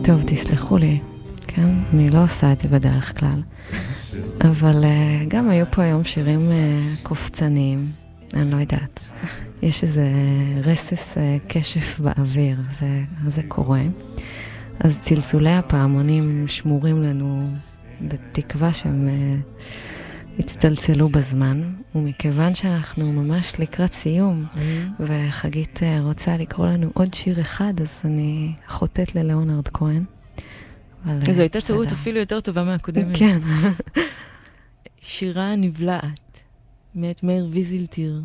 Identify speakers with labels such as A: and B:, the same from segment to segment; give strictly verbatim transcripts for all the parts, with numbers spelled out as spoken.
A: טוב, תסלחו לי, כן? אני לא עושה את זה בדרך כלל. אבל uh, גם היו פה היום שירים uh, קופצניים, אני לא יודעת. יש איזה רסס uh, קשף באוויר, זה, זה קורה. אז צלצולי הפעמונים שמורים לנו בתקווה שהם uh, יצטלצלו בזמן, ומכיוון שאנחנו ממש לקראת סיום, mm-hmm. וחגית uh, רוצה לקרוא לנו עוד שיר אחד, אז אני חוטאת ללאונרד כהן.
B: זו הייתה טעות אפילו יותר טובה מהקודמת.
A: כן.
B: שירה נבלעת, מאת מאיר ויזלטיר.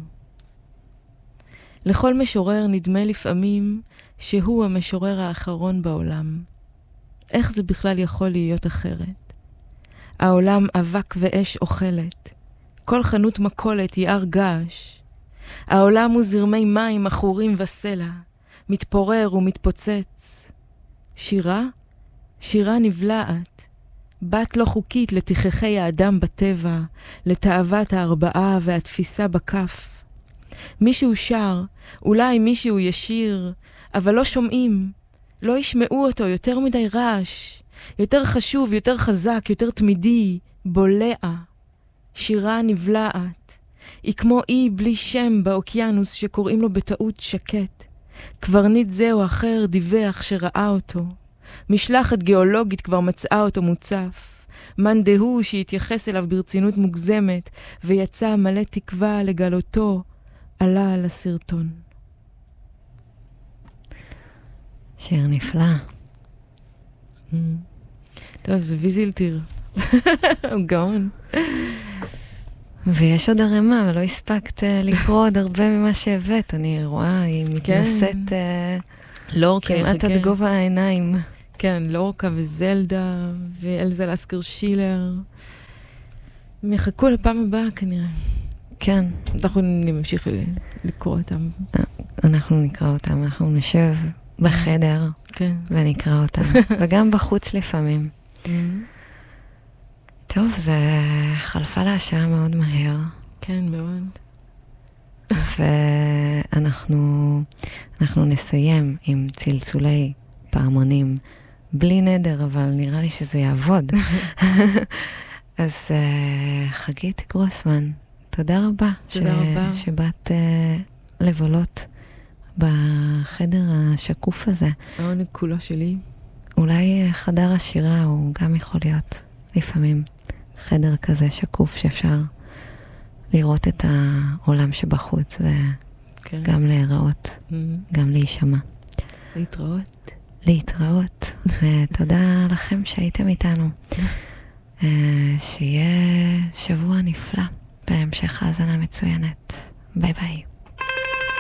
B: לכל משורר נדמה לפעמים שהוא המשורר האחרון בעולם. איך זה בכלל יכול להיות אחרת? העולם אבק ואש אוכלת. כל חנות מקולת היא הר געש. העולם הוא זרמי מים עכורים וסלע, מתפורר ומתפוצץ. שירה? שירה נבלעת, בת לא חוקית לתככי האדם בטבע, לתאוות הארבעה והתפיסה בכף. מישהו שר, אולי מישהו ישיר, אבל לא שומעים, לא ישמעו אותו, יותר מדי רעש, יותר חשוב, יותר חזק, יותר תמידי, בולע. שירה נבלעת, היא כמו אי בלי שם באוקיינוס שקוראים לו בטעות שקט. קברניט זה או אחר דיווח שראה אותו. משלחת גיאולוגית כבר מצאה אותו מוצף. מאן דהוא שהתייחס אליו ברצינות מוגזמת ויצא מלא תקווה לגלותו, עלה על הסרטון.
A: שיר נפלא.
B: Mm. טוב, זה ויזלטיר. הוא גאון.
A: ויש עוד הרמה, אבל לא הספקת לקרוא עוד הרבה ממה שהבאת. אני רואה, היא מתנסית כמעט עד גובה העיניים.
B: כן, לורקה וזלדה, ואלזה לסקר שילר. הם יחכו לפעם הבאה כנראה.
A: כן.
B: אנחנו נמשיך לקרוא אותם.
A: אנחנו נקרא אותם, אנחנו נשב בחדר
B: כן.
A: ונקרא אותם. וגם בחוץ לפעמים. טוב, זה חלפה להשעה מאוד מהר.
B: כן, מאוד.
A: ואנחנו אנחנו נסיים עם צלצולי פעמונים. בלי נדר, אבל נראה לי שזה יעבוד. אז uh, חגית גרוסמן, תודה רבה.
B: תודה ש... רבה.
A: שבאת uh, לבלות בחדר השקוף הזה.
B: העונג כולו שלי.
A: אולי uh, חדר השירה הוא גם יכול להיות לפעמים חדר כזה שקוף שאפשר לראות את העולם שבחוץ וגם כן. להיראות, mm-hmm. גם להישמע.
B: להתראות.
A: להתראות, ותודה לכם שהייתם איתנו. שיהיה שבוע נפלא, בהמשך האזנה מצוינת. ביי ביי.